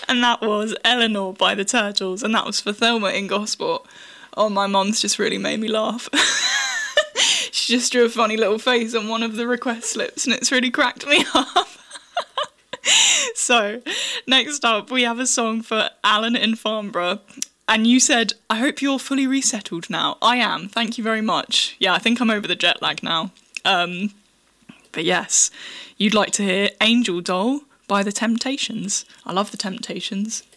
And that was Eleanor by the Turtles, and that was for Thelma in Gosport. Oh, my mum's just really made me laugh. She just drew a funny little face on one of the request slips, and it's really cracked me up. So, next up, we have a song for Alan in Farnborough. And you said, I hope you're fully resettled now. I am, thank you very much. Yeah, I think I'm over the jet lag now. But yes, you'd like to hear Angel Doll by The Temptations. I love The Temptations.